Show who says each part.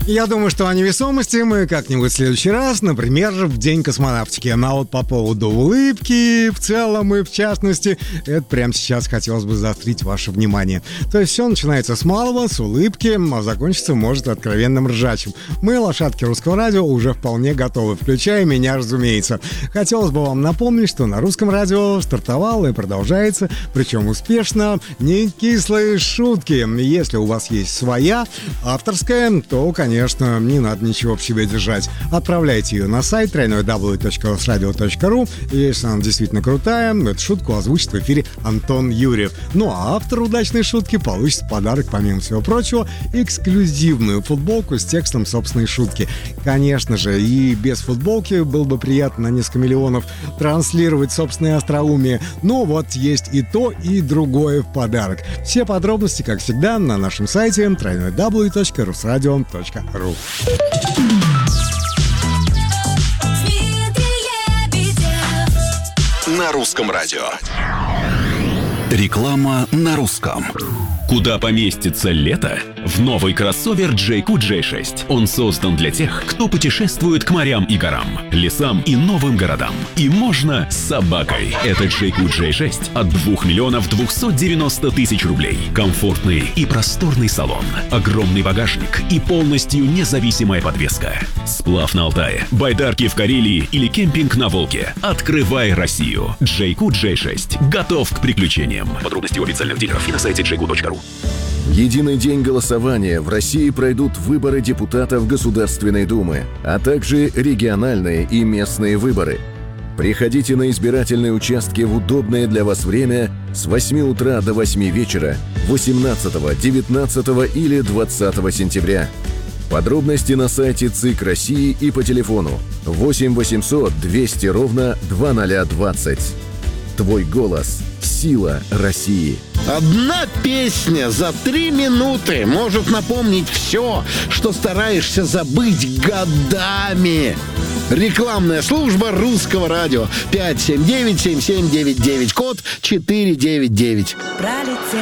Speaker 1: Я думаю, что о невесомости мы как-нибудь в следующий раз, например, в День космонавтики. А вот по поводу улыбки в целом и в частности, это прямо сейчас хотелось бы заострить ваше внимание. То есть все начинается с малого, с улыбки, а закончится может откровенным ржачем. Мы, лошадки Русского радио, уже вполне готовы, включая меня, разумеется. Хотелось бы вам напомнить, что на Русском радио стартовал и продолжается, причем успешно, не кислые шутки. Если у вас есть своя, авторская, то, конечно, не надо ничего в себе держать. Отправляйте ее на сайт www.rosradio.ru. И если она действительно крутая, эту шутку озвучит в эфире Антон Юрьев. Ну а автор удачной шутки получит в подарок, помимо всего прочего, эксклюзивную футболку с текстом собственной шутки. Конечно же, и без футболки было бы приятно на несколько миллионов транслировать собственное остроумие. Но вот есть и то, и другое в подарок. Все подробности, как всегда, на нашем сайте www.rusradio.ru.
Speaker 2: На русском радио. Реклама на русском. Куда поместится лето? В новый кроссовер JQ J6. Он создан для тех, кто путешествует к морям и горам, лесам и новым городам. И можно с собакой. Это JQ J6 от 2 миллионов 290 тысяч рублей. Комфортный и просторный салон, огромный багажник и полностью независимая подвеска. Сплав на Алтае, байдарки в Карелии или кемпинг на Волге. Открывай Россию. JQ J6 готов к приключениям. Подробности у официальных дилеров и на сайте jq.ru.
Speaker 3: Единый день голосования. В России пройдут выборы депутатов Государственной Думы, а также региональные и местные выборы. Приходите на избирательные участки в удобное для вас время с 8 утра до 8 вечера 18, 19 или 20 сентября. Подробности на сайте ЦИК России и по телефону 8 800 200 ровно 2020. Твой голос – сила России.
Speaker 4: Одна песня за 3 минуты может напомнить все, что стараешься забыть годами. Рекламная служба Русского радио. 579-7799, код 499.
Speaker 5: Пролетел